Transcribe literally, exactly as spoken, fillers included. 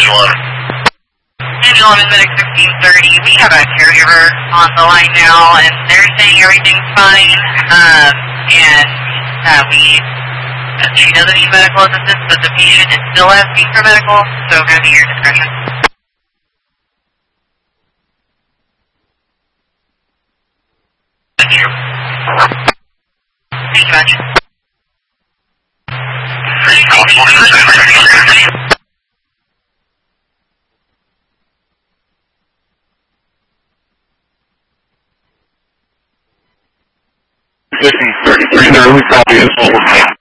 one. Angel is Medic sixteen thirty. We have a caregiver on the line now, and they're saying everything's fine. Um, and uh, we, uh, she doesn't need medical assistance, but the patient is still asking for medical, so it's going to be your discretion. Thank you. Thank you much. fifteen thirty-three, there, we copy this over.